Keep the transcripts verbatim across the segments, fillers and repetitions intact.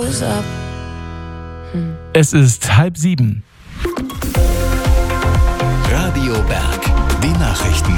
goes up. Hm. Es ist halb sieben. Radio Berg, die Nachrichten.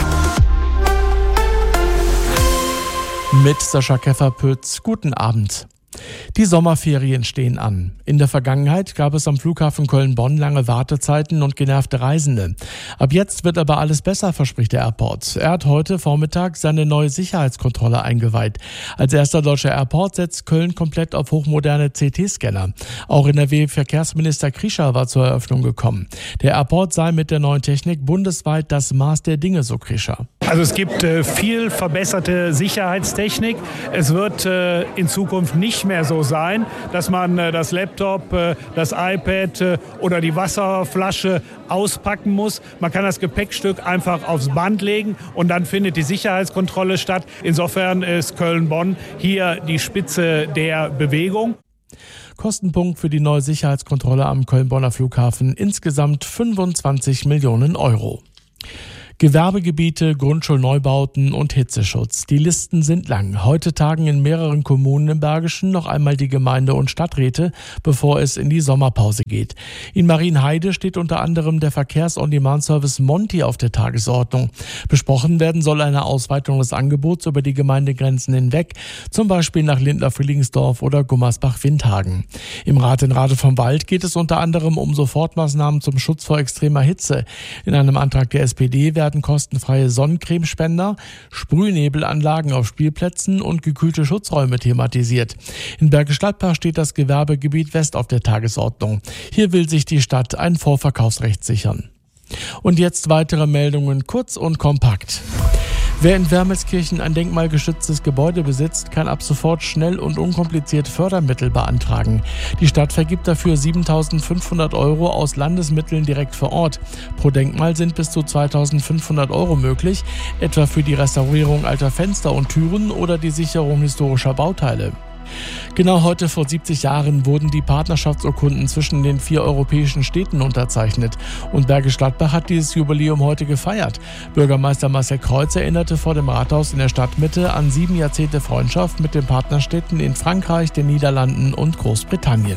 Mit Sascha Keffer-Pütz, guten Abend. Die Sommerferien stehen an. In der Vergangenheit gab es am Flughafen Köln-Bonn lange Wartezeiten und genervte Reisende. Ab jetzt wird aber alles besser, verspricht der Airport. Er hat heute Vormittag seine neue Sicherheitskontrolle eingeweiht. Als erster deutscher Airport setzt Köln komplett auf hochmoderne C T-Scanner. Auch N R W-Verkehrsminister Krischer war zur Eröffnung gekommen. Der Airport sei mit der neuen Technik bundesweit das Maß der Dinge, so Krischer. Also es gibt äh, viel verbesserte Sicherheitstechnik. Es wird äh, in Zukunft nicht mehr so sein, dass man äh, das Laptop, äh, das iPad äh, oder die Wasserflasche auspacken muss. Man kann das Gepäckstück einfach aufs Band legen und dann findet die Sicherheitskontrolle statt. Insofern ist Köln-Bonn hier die Spitze der Bewegung. Kostenpunkt für die neue Sicherheitskontrolle am Köln-Bonner Flughafen insgesamt fünfundzwanzig Millionen Euro. Gewerbegebiete, Grundschulneubauten und Hitzeschutz. Die Listen sind lang. Heute tagen in mehreren Kommunen im Bergischen noch einmal die Gemeinde- und Stadträte, bevor es in die Sommerpause geht. In Marienheide steht unter anderem der Verkehrs-on-Demand-Service Monti auf der Tagesordnung. Besprochen werden soll eine Ausweitung des Angebots über die Gemeindegrenzen hinweg, zum Beispiel nach Lindlar-Friedlingsdorf oder Gummersbach-Windhagen. Im Rat in Rade vom Wald geht es unter anderem um Sofortmaßnahmen zum Schutz vor extremer Hitze. In einem Antrag der S P D werden kostenfreie Sonnencremespender, Sprühnebelanlagen auf Spielplätzen und gekühlte Schutzräume thematisiert. In Bergisch Gladbach steht das Gewerbegebiet West auf der Tagesordnung. Hier will sich die Stadt ein Vorverkaufsrecht sichern. Und jetzt weitere Meldungen kurz und kompakt. Wer in Wermelskirchen ein denkmalgeschütztes Gebäude besitzt, kann ab sofort schnell und unkompliziert Fördermittel beantragen. Die Stadt vergibt dafür siebentausendfünfhundert Euro aus Landesmitteln direkt vor Ort. Pro Denkmal sind bis zu zweitausendfünfhundert Euro möglich, etwa für die Restaurierung alter Fenster und Türen oder die Sicherung historischer Bauteile. Genau heute vor siebzig Jahren wurden die Partnerschaftsurkunden zwischen den vier europäischen Städten unterzeichnet. Und Bergisch Gladbach hat dieses Jubiläum heute gefeiert. Bürgermeister Marcel Kreuz erinnerte vor dem Rathaus in der Stadtmitte an sieben Jahrzehnte Freundschaft mit den Partnerstädten in Frankreich, den Niederlanden und Großbritannien.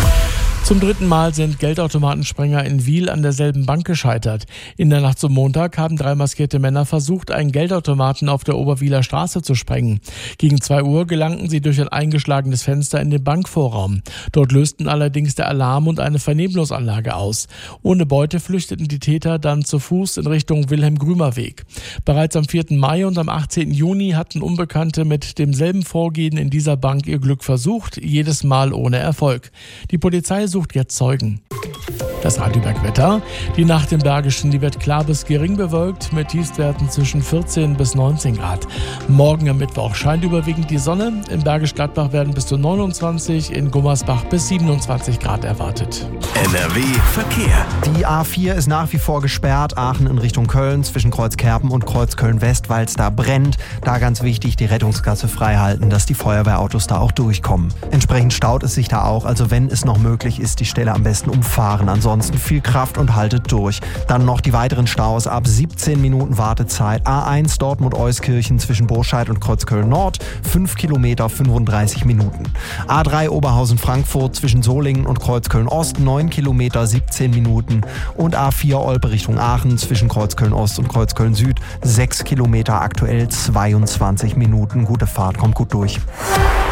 Zum dritten Mal sind Geldautomatensprenger in Wil an derselben Bank gescheitert. In der Nacht zum Montag haben drei maskierte Männer versucht, einen Geldautomaten auf der Oberwiler Straße zu sprengen. Gegen zwei Uhr gelangten sie durch ein eingeschlagenes Fenster in den Bankvorraum. Dort lösten allerdings der Alarm und eine Vernehmungsanlage aus. Ohne Beute flüchteten die Täter dann zu Fuß in Richtung Wilhelm-Grümer-Weg. Bereits am vierten Mai und am achtzehnten Juni hatten Unbekannte mit demselben Vorgehen in dieser Bank ihr Glück versucht, jedes Mal ohne Erfolg. Die Polizei sucht jetzt Zeugen. Das Radioberg-Wetter. Die Nacht im Bergischen, die wird klar bis gering bewölkt mit Tiefstwerten zwischen vierzehn bis neunzehn Grad. Morgen am Mittwoch scheint überwiegend die Sonne. Im Bergisch Gladbach werden bis zu neunundzwanzig, in Gummersbach bis siebenundzwanzig Grad erwartet. N R W Verkehr. Die A vier ist nach wie vor gesperrt. Aachen in Richtung Köln zwischen Kreuzkerpen und Kreuzköln-West, weil es da brennt. Da ganz wichtig, die Rettungsgasse frei halten, dass die Feuerwehrautos da auch durchkommen. Entsprechend staut es sich da auch. Also wenn es noch möglich ist, die Stelle am besten umfahren. Ansonsten viel Kraft und haltet durch. Dann noch die weiteren Staus ab siebzehn Minuten Wartezeit. A eins Dortmund-Euskirchen zwischen Burscheid und Kreuzköln-Nord, fünf Kilometer, fünfunddreißig Minuten. A drei Oberhausen-Frankfurt zwischen Solingen und Kreuzköln-Ost, neun Kilometer, siebzehn Minuten. Und A vier Olpe Richtung Aachen zwischen Kreuzköln-Ost und Kreuzköln-Süd, sechs Kilometer, aktuell zweiundzwanzig Minuten. Gute Fahrt, kommt gut durch.